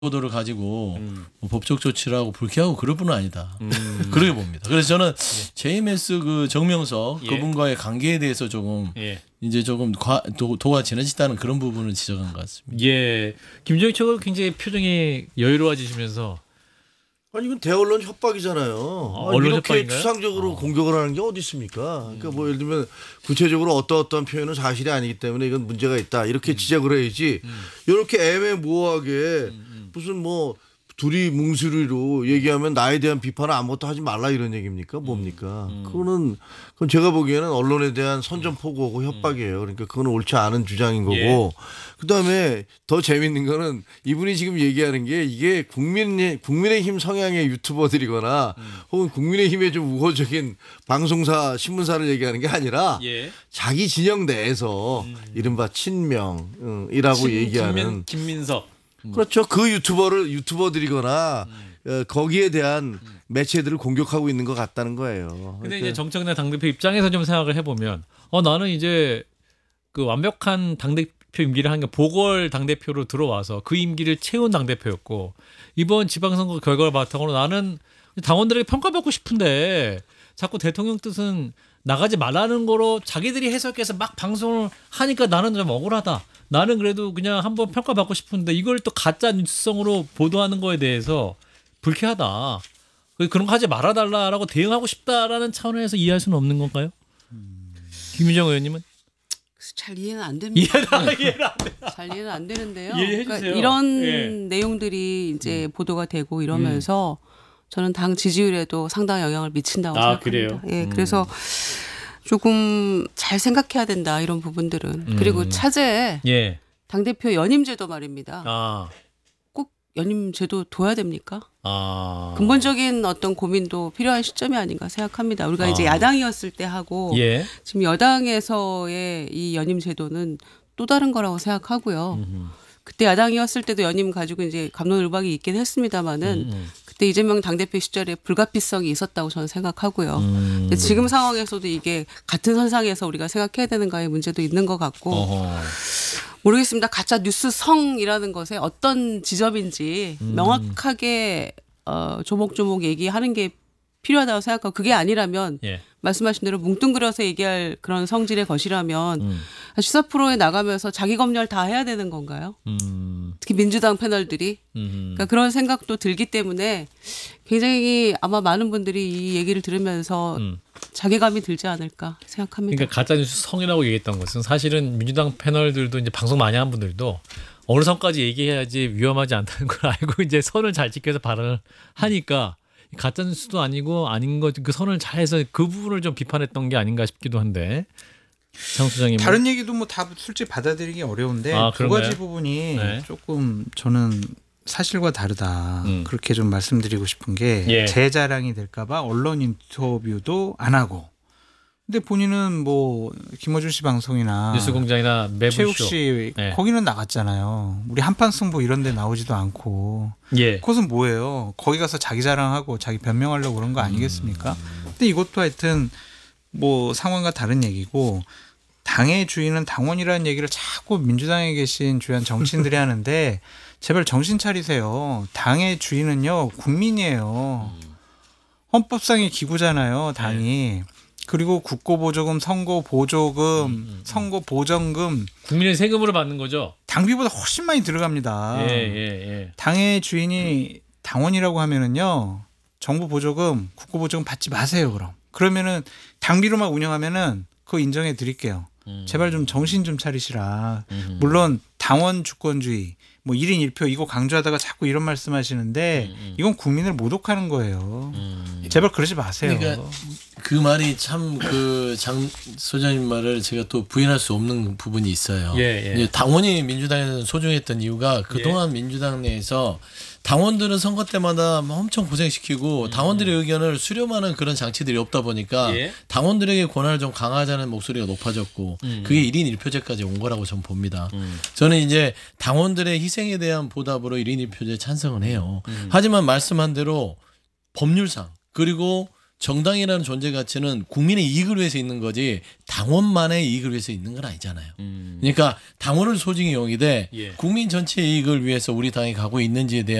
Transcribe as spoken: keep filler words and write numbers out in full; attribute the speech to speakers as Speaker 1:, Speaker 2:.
Speaker 1: 보도를 가지고
Speaker 2: 음.
Speaker 1: 뭐 법적 조치를 하고 불쾌하고 그럴 분은 아니다.
Speaker 2: 음.
Speaker 1: 그렇게 봅니다. 그래서 저는
Speaker 2: 예.
Speaker 1: 제이엠에스 그 정명석
Speaker 2: 예.
Speaker 1: 그분과의 관계에 대해서 조금
Speaker 2: 예.
Speaker 1: 이제 조금 과, 도, 도가 지나치다는 그런 부분을 지적한 것 같습니다.
Speaker 2: 예. 김정희 최고 굉장히 표정이 여유로워지시면서
Speaker 3: 아니 이건 대언론 협박이잖아요.
Speaker 2: 아,
Speaker 3: 아니,
Speaker 2: 언론
Speaker 3: 이렇게
Speaker 2: 협박인가요?
Speaker 3: 추상적으로
Speaker 2: 어.
Speaker 3: 공격을 하는 게 어디 있습니까? 그러니까 뭐 예를 들면 구체적으로 어떤 어떤 표현은 사실이 아니기 때문에 이건 문제가 있다 이렇게 지적을 해야지. 이렇게 애매모호하게 무슨 뭐 둘이 뭉수리로 얘기하면 나에 대한 비판은 아무것도 하지 말라 이런 얘기입니까? 뭡니까?
Speaker 2: 음.
Speaker 3: 그거는 그건 제가 보기에는 언론에 대한 선전포고고 협박이에요. 그러니까 그건 옳지 않은 주장인 거고.
Speaker 2: 예.
Speaker 3: 그다음에 더 재밌는 거는 이분이 지금 얘기하는 게 이게 국민 국민의힘 성향의 유튜버들이거나
Speaker 2: 음.
Speaker 3: 혹은 국민의힘의 좀 우호적인 방송사 신문사를 얘기하는 게 아니라
Speaker 2: 예.
Speaker 3: 자기 진영 내에서
Speaker 2: 음.
Speaker 3: 이른바 친명이라고
Speaker 2: 친-
Speaker 3: 얘기하는
Speaker 2: 김민, 김민석.
Speaker 3: 그렇죠. 그 유튜버를 유튜버들이거나 어, 거기에 대한 매체들을 공격하고 있는 것 같다는 거예요.
Speaker 2: 근데
Speaker 3: 그러니까
Speaker 2: 이제 정청래 당대표 입장에서 좀 생각을 해보면 어 나는 이제 그 완벽한 당대표 임기를 한 게 보궐 당대표로 들어와서 그 임기를 채운 당대표였고 이번 지방선거 결과를 바탕으로 나는 당원들에게 평가받고 싶은데 자꾸 대통령 뜻은 나가지 말라는 거로 자기들이 해석해서 막 방송을 하니까 나는 좀 억울하다. 나는 그래도 그냥 한번 평가받고 싶은데 이걸 또 가짜 뉴스성으로 보도하는 거에 대해서 불쾌하다. 그런 거 하지 말아달라라고 대응하고 싶다라는 차원에서 이해할 수는 없는 건가요? 김유정 의원님은?
Speaker 4: 잘 이해는 안 됩니다.
Speaker 2: 이해가 이해가 안 돼.
Speaker 4: 잘 이해는 안 되는데요.
Speaker 2: 이해해
Speaker 4: 그러니까
Speaker 2: 주세요.
Speaker 4: 이런
Speaker 2: 예.
Speaker 4: 내용들이 이제 보도가 되고 이러면서 저는 당 지지율에도 상당한 영향을 미친다고
Speaker 2: 아,
Speaker 4: 생각합니다.
Speaker 2: 그래요?
Speaker 4: 예,
Speaker 2: 음.
Speaker 4: 그래서 조금 잘 생각해야 된다 이런 부분들은.
Speaker 2: 음.
Speaker 4: 그리고 차제에
Speaker 2: 예.
Speaker 4: 당 대표 연임제도 말입니다.
Speaker 2: 아.
Speaker 4: 꼭 연임제도 둬야 됩니까?
Speaker 2: 아.
Speaker 4: 근본적인 어떤 고민도 필요한 시점이 아닌가 생각합니다. 우리가 이제
Speaker 2: 아.
Speaker 4: 야당이었을 때 하고
Speaker 2: 예.
Speaker 4: 지금 여당에서의 이 연임 제도는 또 다른 거라고 생각하고요.
Speaker 2: 음흠.
Speaker 4: 그때 야당이었을 때도 연임 가지고 이제 갑론을박이 있긴 했습니다만은
Speaker 2: 음, 음.
Speaker 4: 그때 이재명 당대표 시절에 불가피성이 있었다고 저는 생각하고요.
Speaker 2: 음.
Speaker 4: 근데 지금 상황에서도 이게 같은 선상에서 우리가 생각해야 되는가의 문제도 있는 것 같고
Speaker 2: 어허.
Speaker 4: 모르겠습니다. 가짜 뉴스 성이라는 것에 어떤 지점인지
Speaker 2: 음.
Speaker 4: 명확하게 어, 조목조목 얘기하는 게 필요하다고 생각하고 그게 아니라면
Speaker 2: 예.
Speaker 4: 말씀하신 대로 뭉뚱그려서 얘기할 그런 성질의 것이라면
Speaker 2: 음.
Speaker 4: 시사 프로에 나가면서 자기 검열 다 해야 되는 건가요?
Speaker 2: 음.
Speaker 4: 특히 민주당 패널들이
Speaker 2: 음.
Speaker 4: 그러니까 그런 생각도 들기 때문에 굉장히 아마 많은 분들이 이 얘기를 들으면서
Speaker 2: 음.
Speaker 4: 자괴감이 들지 않을까 생각합니다.
Speaker 2: 그러니까 가짜뉴스 성이라고 얘기했던 것은 사실은 민주당 패널들도 이제 방송 많이 한 분들도 어느 선까지 얘기해야지 위험하지 않다는 걸 알고 이제 선을 잘 지켜서 발언을 하니까 가짜뉴스도 아니고 아닌 것 그 선을 잘해서 그 부분을 좀 비판했던 게 아닌가 싶기도 한데 장 소장님
Speaker 5: 다른 얘기도 뭐 다 솔직히 받아들이기 어려운데
Speaker 2: 아,
Speaker 5: 두
Speaker 2: 그런가요?
Speaker 5: 가지 부분이
Speaker 2: 네.
Speaker 5: 조금 저는 사실과 다르다
Speaker 2: 음.
Speaker 5: 그렇게 좀 말씀드리고 싶은 게
Speaker 2: 예.
Speaker 5: 제 자랑이 될까봐 언론 인터뷰도 안 하고 근데 본인은 뭐 김어준 씨 방송이나
Speaker 2: 뉴스공장이나 매부쇼
Speaker 5: 최욱 씨
Speaker 2: 네.
Speaker 5: 거기는 나갔잖아요. 우리 한판 승부 이런 데 나오지도 않고
Speaker 2: 예.
Speaker 5: 그것은 뭐예요? 거기 가서 자기 자랑하고 자기 변명하려고 그런 거 아니겠습니까? 근데 이것도 하여튼 뭐 상황과 다른 얘기고 당의 주인은 당원이라는 얘기를 자꾸 민주당에 계신 주요한 정치인들이 하는데 제발 정신 차리세요. 당의 주인은요 국민이에요. 헌법상의 기구잖아요. 당이. 그리고 국고보조금, 선거보조금,
Speaker 2: 음, 음.
Speaker 5: 선거보전금
Speaker 2: 국민의 세금으로 받는 거죠.
Speaker 5: 당비보다 훨씬 많이 들어갑니다.
Speaker 2: 예, 예, 예.
Speaker 5: 당의 주인이 당원이라고 하면은요 정부 보조금, 국고보조금 받지 마세요. 그럼 그러면은 당비로만 운영하면은 그거 인정해 드릴게요.
Speaker 2: 음.
Speaker 5: 제발 좀 정신 좀 차리시라.
Speaker 2: 음.
Speaker 5: 물론 당원 주권주의, 뭐 일 인 일 표 이거 강조하다가 자꾸 이런 말씀하시는데
Speaker 2: 음, 음.
Speaker 5: 이건 국민을 모독하는 거예요.
Speaker 2: 음.
Speaker 5: 제발 그러지 마세요.
Speaker 1: 그러니까 그 말이 참 그 장 소장님 말을 제가 또 부인할 수 없는 부분이 있어요.
Speaker 2: 예, 예.
Speaker 1: 이제 당원이 민주당에서는 소중했던 이유가 그동안 민주당 내에서 당원들은 선거 때마다 엄청 고생시키고 당원들의 의견을 수렴하는 그런 장치들이 없다 보니까
Speaker 2: 예.
Speaker 1: 당원들에게 권한을 좀 강화하자는 목소리가 높아졌고
Speaker 2: 음.
Speaker 1: 그게 일 인 일 표제까지 온 거라고 저는 봅니다.
Speaker 2: 음.
Speaker 1: 저는 이제 당원들의 희생에 대한 보답으로 일 인 일 표제에 찬성은 해요.
Speaker 2: 음.
Speaker 1: 하지만 말씀한 대로 법률상 그리고 정당이라는 존재 가치는 국민의 이익을 위해서 있는 거지 당원만의 이익을 위해서 있는 건 아니잖아요.
Speaker 2: 음.
Speaker 1: 그러니까 당원을 소중히 여기되
Speaker 2: 예.
Speaker 1: 국민 전체 이익을 위해서 우리 당이 가고 있는지에 대한